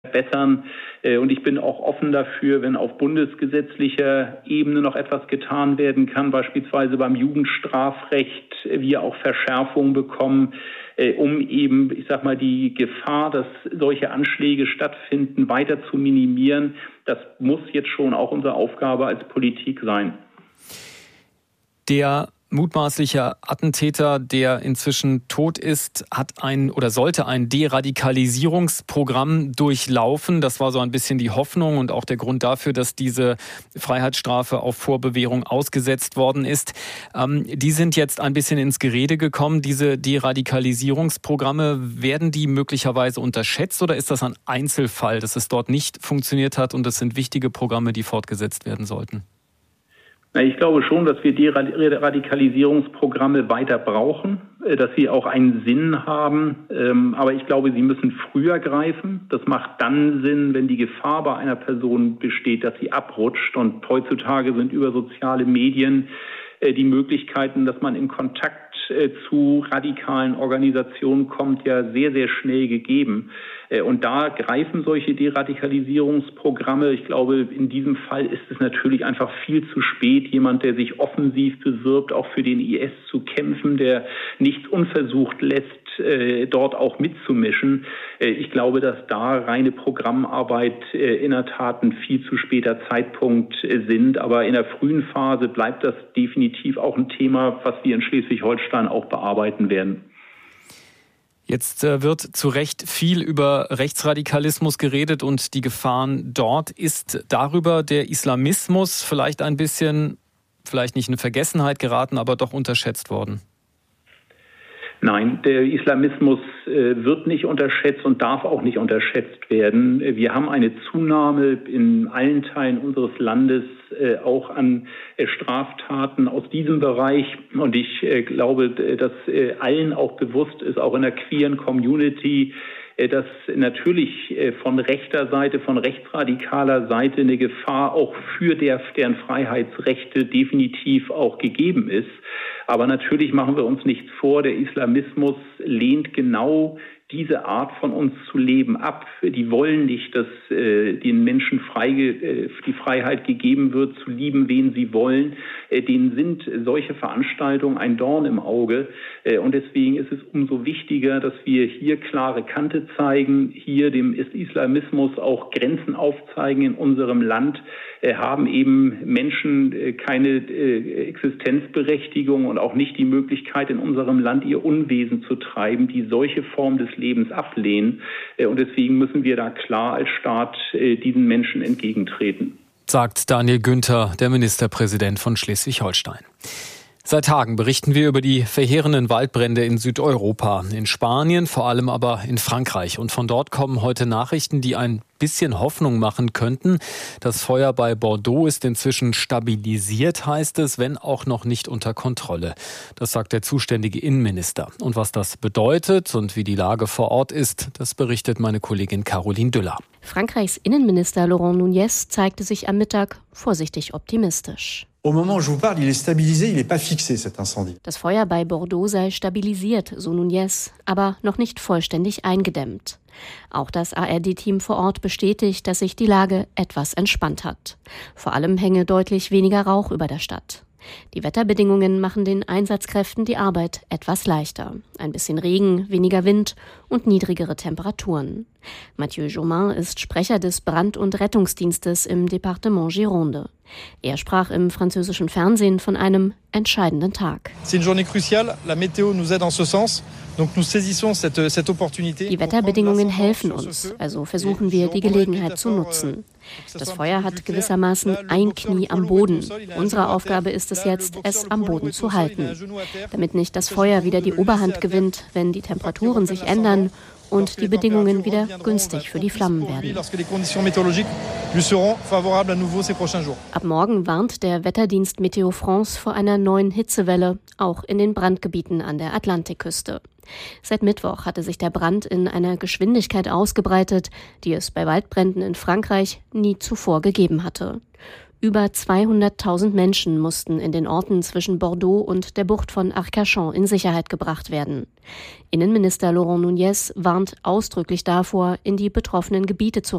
verbessern. Und ich bin auch offen dafür, wenn auf bundesgesetzlicher Ebene noch etwas getan werden kann, beispielsweise beim Jugendstrafrecht, wir auch Verschärfungen bekommen, um eben, die Gefahr, dass solche Anschläge stattfinden, weiter zu minimieren. Das muss jetzt schon auch unsere Aufgabe als Politik sein. Der mutmaßliche Attentäter, der inzwischen tot ist, sollte ein Deradikalisierungsprogramm durchlaufen. Das war so ein bisschen die Hoffnung und auch der Grund dafür, dass diese Freiheitsstrafe auf Vorbewährung ausgesetzt worden ist. Die sind jetzt ein bisschen ins Gerede gekommen. Diese Deradikalisierungsprogramme, werden die möglicherweise unterschätzt oder ist das ein Einzelfall, dass es dort nicht funktioniert hat und das sind wichtige Programme, die fortgesetzt werden sollten? Ich glaube schon, dass wir die Radikalisierungsprogramme weiter brauchen, dass sie auch einen Sinn haben. Aber ich glaube, sie müssen früher greifen. Das macht dann Sinn, wenn die Gefahr bei einer Person besteht, dass sie abrutscht. Und heutzutage sind über soziale Medien die Möglichkeiten, dass man in Kontakt zu radikalen Organisationen kommt, ja sehr, sehr schnell gegeben. Und da greifen solche Deradikalisierungsprogramme. Ich glaube, in diesem Fall ist es natürlich einfach viel zu spät, jemand, der sich offensiv bewirbt, auch für den IS zu kämpfen, der nichts unversucht lässt, dort auch mitzumischen. Ich glaube, dass da reine Programmarbeit in der Tat ein viel zu später Zeitpunkt sind. Aber in der frühen Phase bleibt das definitiv auch ein Thema, was wir in Schleswig-Holstein auch bearbeiten werden. Jetzt wird zu Recht viel über Rechtsradikalismus geredet und die Gefahren dort. Ist darüber der Islamismus vielleicht ein bisschen, vielleicht nicht in Vergessenheit geraten, aber doch unterschätzt worden? Nein, der Islamismus wird nicht unterschätzt und darf auch nicht unterschätzt werden. Wir haben eine Zunahme in allen Teilen unseres Landes auch an Straftaten aus diesem Bereich. Und ich glaube, dass allen auch bewusst ist, auch in der queeren Community, dass natürlich von rechter Seite, von rechtsradikaler Seite eine Gefahr auch für deren Freiheitsrechte definitiv auch gegeben ist. Aber natürlich machen wir uns nichts vor, der Islamismus lehnt genau diese Art von uns zu leben ab. Die wollen nicht, dass den Menschen die Freiheit gegeben wird, zu lieben, wen sie wollen. Denen sind solche Veranstaltungen ein Dorn im Auge. Und deswegen ist es umso wichtiger, dass wir hier klare Kante zeigen, hier dem Islamismus auch Grenzen aufzeigen in unserem Land. Haben eben Menschen keine Existenzberechtigung und auch nicht die Möglichkeit, in unserem Land ihr Unwesen zu treiben, die solche Form des Lebens ablehnen. Und deswegen müssen wir da klar als Staat diesen Menschen entgegentreten. Sagt Daniel Günther, der Ministerpräsident von Schleswig-Holstein. Seit Tagen berichten wir über die verheerenden Waldbrände in Südeuropa, in Spanien, vor allem aber in Frankreich. Und von dort kommen heute Nachrichten, die ein bisschen Hoffnung machen könnten. Das Feuer bei Bordeaux ist inzwischen stabilisiert, heißt es, wenn auch noch nicht unter Kontrolle. Das sagt der zuständige Innenminister. Und was das bedeutet und wie die Lage vor Ort ist, das berichtet meine Kollegin Caroline Düller. Frankreichs Innenminister Laurent Nunez zeigte sich am Mittag vorsichtig optimistisch. Au moment où je vous parle, il est stabilisé, il n'est pas fixé, cet incendie. Das Feuer bei Bordeaux sei stabilisiert, so Nunez, aber noch nicht vollständig eingedämmt. Auch das ARD-Team vor Ort bestätigt, dass sich die Lage etwas entspannt hat. Vor allem hänge deutlich weniger Rauch über der Stadt. Die Wetterbedingungen machen den Einsatzkräften die Arbeit etwas leichter. Ein bisschen Regen, weniger Wind und niedrigere Temperaturen. Mathieu Jaumin ist Sprecher des Brand- und Rettungsdienstes im Departement Gironde. Er sprach im französischen Fernsehen von einem entscheidenden Tag. C'est une journée cruciale. La météo nous aide en ce sens. Donc nous saisissons cette opportunité. Die Wetterbedingungen helfen uns, also versuchen wir, die Gelegenheit zu nutzen. Das Feuer hat gewissermaßen ein Knie am Boden. Unsere Aufgabe ist es jetzt, es am Boden zu halten, damit nicht das Feuer wieder die Oberhand gewinnt, wenn die Temperaturen sich ändern und die Bedingungen wieder günstig für die Flammen werden. Ab morgen warnt der Wetterdienst Meteo France vor einer neuen Hitzewelle, auch in den Brandgebieten an der Atlantikküste. Seit Mittwoch hatte sich der Brand in einer Geschwindigkeit ausgebreitet, die es bei Waldbränden in Frankreich nie zuvor gegeben hatte. Über 200.000 Menschen mussten in den Orten zwischen Bordeaux und der Bucht von Arcachon in Sicherheit gebracht werden. Innenminister Laurent Nunez warnt ausdrücklich davor, in die betroffenen Gebiete zu